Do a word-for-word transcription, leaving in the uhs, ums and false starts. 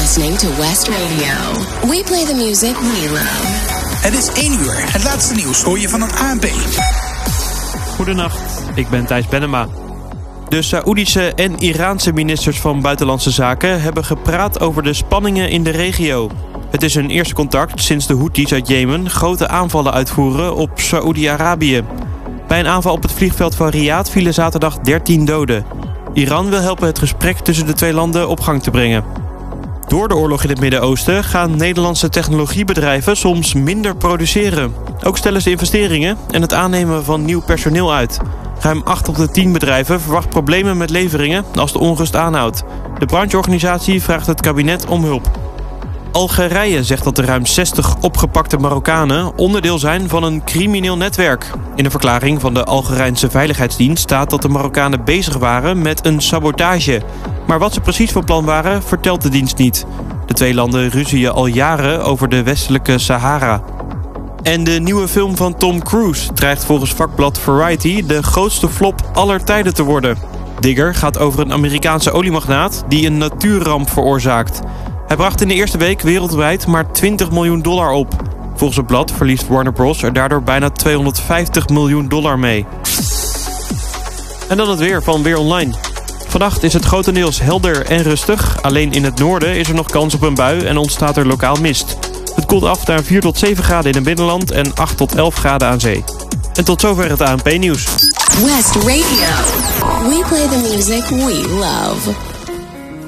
listening to West Radio. We play the music we love. Het is één uur. Het laatste nieuws hoor je van het A N P. Goedenacht, ik ben Thijs Bennema. De Saoedische en Iraanse ministers van Buitenlandse Zaken hebben gepraat over de spanningen in de regio. Het is hun eerste contact sinds de Houthis uit Jemen grote aanvallen uitvoeren op Saoedi-Arabië. Bij een aanval op het vliegveld van Riyadh vielen zaterdag dertien doden. Iran wil helpen het gesprek tussen de twee landen op gang te brengen. Door de oorlog in het Midden-Oosten gaan Nederlandse technologiebedrijven soms minder produceren. Ook stellen ze investeringen en het aannemen van nieuw personeel uit. Ruim acht op de tien bedrijven verwacht problemen met leveringen als de onrust aanhoudt. De brancheorganisatie vraagt het kabinet om hulp. Algerije zegt dat er ruim zestig opgepakte Marokkanen onderdeel zijn van een crimineel netwerk. In een verklaring van de Algerijnse Veiligheidsdienst staat dat de Marokkanen bezig waren met een sabotage. Maar wat ze precies van plan waren, vertelt de dienst niet. De twee landen ruzien al jaren over de westelijke Sahara. En de nieuwe film van Tom Cruise dreigt volgens vakblad Variety de grootste flop aller tijden te worden. Digger gaat over een Amerikaanse oliemagnaat die een natuurramp veroorzaakt. Hij bracht in de eerste week wereldwijd maar twintig miljoen dollar op. Volgens het blad verliest Warner Bros. Er daardoor bijna tweehonderdvijftig miljoen dollar mee. En dan het weer van Weer Online. Vannacht is het grotendeels helder en rustig. Alleen in het noorden is er nog kans op een bui en ontstaat er lokaal mist. Het koelt af naar vier tot zeven graden in het binnenland en acht tot elf graden aan zee. En tot zover het A N P-nieuws. West Radio. We play the music we love.